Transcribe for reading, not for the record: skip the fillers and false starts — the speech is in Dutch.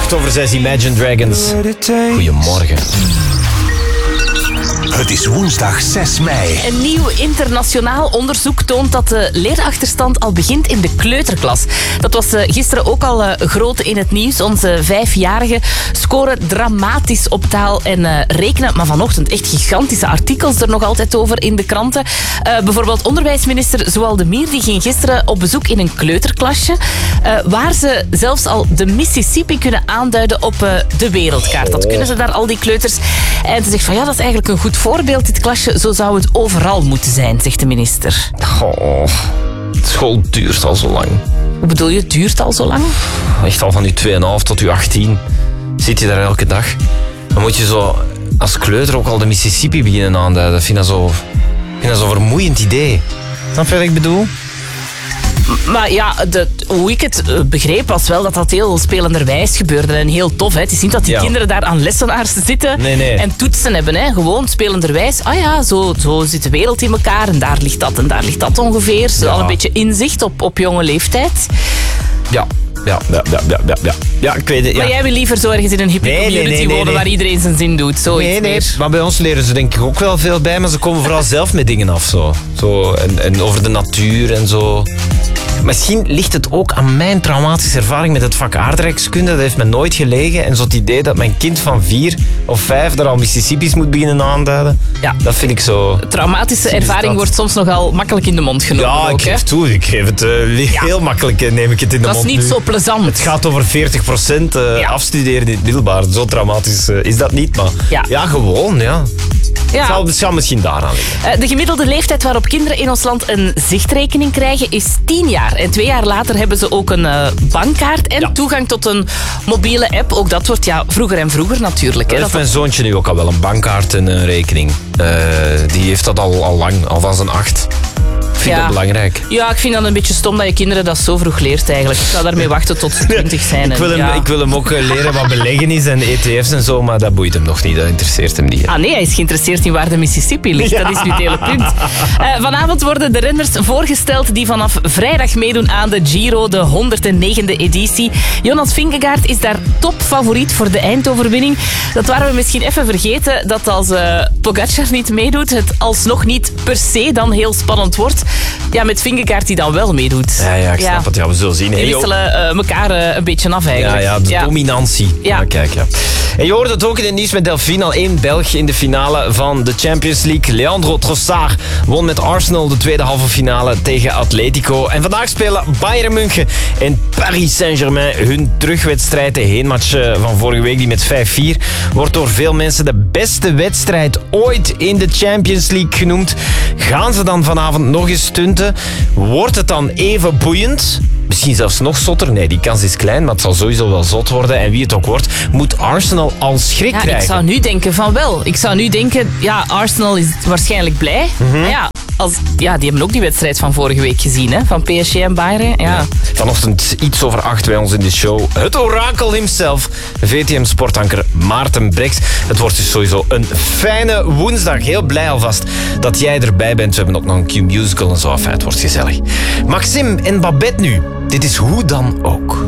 8:06, Imagine Dragons. Goedemorgen. Het is woensdag 6 mei. Een nieuw internationaal onderzoek toont dat de leerachterstand al begint in de kleuterklas. Dat was gisteren ook al groot in het nieuws. Onze 5-jarigen scoren dramatisch op taal en rekenen. Maar vanochtend echt gigantische artikels er nog altijd over in de kranten. Bijvoorbeeld onderwijsminister Zoual de Mier die ging gisteren op bezoek in een kleuterklasje. Waar ze zelfs al de Mississippi kunnen aanduiden op de wereldkaart. Dat kunnen ze daar, al die kleuters. En ze zegt van ja, dat is eigenlijk een goed voorbeeld, dit klasje. Zo zou het overal moeten zijn, zegt de minister. Oh, school duurt al zo lang. Hoe bedoel je, het duurt al zo lang? Echt al van je 2,5 tot je 18 zit je daar elke dag. Dan moet je zo als kleuter ook al de Mississippi beginnen aanduiden. Ik vind dat zo'n vermoeiend idee. Snap je wat ik bedoel? Maar ja, hoe ik het begreep was wel dat dat heel spelenderwijs gebeurde. En heel tof. Hè. Het is niet dat die kinderen daar aan lessenaars zitten en toetsen hebben. Hè. Gewoon spelenderwijs. Ah ja, zo zit de wereld in elkaar. En daar ligt dat en daar ligt dat ongeveer. Ja. Al een beetje inzicht op jonge leeftijd. Ja, ik weet het. Ja. Maar jij wil liever zo ergens in een hippie community wonen waar iedereen zijn zin doet. Zoiets meer. Maar bij ons leren ze denk ik ook wel veel bij. Maar ze komen vooral zelf met dingen af. Zo. En over de natuur en zo. Misschien ligt het ook aan mijn traumatische ervaring met het vak aardrijkskunde. Dat heeft me nooit gelegen. En zo het idee dat mijn kind van 4 of 5 daar al Mississippi's moet beginnen aanduiden. Ja. Dat vind ik zo... Traumatische ervaring wordt soms nogal makkelijk in de mond genomen. Ja, ik geef toe. Ik geef het heel makkelijk, neem ik het in de mond. Dat is niet zo plezant. Het gaat over 40% afstuderen in het middelbaar. Zo traumatisch is dat niet, maar ja gewoon, ja. Ja. Het zal misschien daaraan liggen. De gemiddelde leeftijd waarop kinderen in ons land een zichtrekening krijgen is 10 jaar. En 2 jaar later hebben ze ook een bankkaart en toegang tot een mobiele app. Ook dat wordt vroeger en vroeger natuurlijk. Heeft mijn zoontje nu ook al wel een bankkaart en een rekening. Die heeft dat al lang, al van zijn 8. Ik vind dat belangrijk. Ja, ik vind dat een beetje stom dat je kinderen dat zo vroeg leert eigenlijk. Ik zou daarmee wachten tot ze 20 zijn. Ik wil hem ook leren wat beleggen is en ETF's en zo, maar dat boeit hem nog niet. Dat interesseert hem niet. Ah nee, hij is geïnteresseerd in waar de Mississippi ligt. Ja. Dat is nu het hele punt. Vanavond worden de renners voorgesteld die vanaf vrijdag meedoen aan de Giro, de 109e editie. Jonas Vingegaard is daar topfavoriet voor de eindoverwinning. Dat waren we misschien even vergeten, dat als Pogacar niet meedoet, het alsnog niet per se dan heel spannend wordt. Ja, met Vingegaard die dan wel meedoet. Ja, ik snap het. Ja, we zullen zien. Die wisselen elkaar een beetje af eigenlijk. Ja, de dominantie. Ja. Kijk. En je hoort het ook in het nieuws met Delphine. Al 1 Belg in de finale van de Champions League. Leandro Trossard won met Arsenal de tweede halve finale tegen Atletico. En vandaag spelen Bayern München en Paris Saint-Germain hun terugwedstrijd. De heenmatch van vorige week, die met 5-4, wordt door veel mensen de beste wedstrijd ooit in de Champions League genoemd. Gaan ze dan vanavond nog eens stunten? Wordt het dan even boeiend? Misschien zelfs nog zotter. Nee, die kans is klein, maar het zal sowieso wel zot worden. En wie het ook wordt, moet Arsenal al schrik krijgen. Ik zou nu denken van wel. Ik zou nu denken, Arsenal is waarschijnlijk blij. Maar die hebben ook die wedstrijd van vorige week gezien, hè? Van PSG en Bayern. Ja. Vanochtend iets over 8 bij ons in de show. Het orakel himself, VTM-sportanker Maarten Breks. Het wordt dus sowieso een fijne woensdag. Heel blij alvast dat jij erbij bent. We hebben ook nog een Q-musical en zo. Enfin, het wordt gezellig. Maxime en Babette nu. Dit is Hoe dan ook.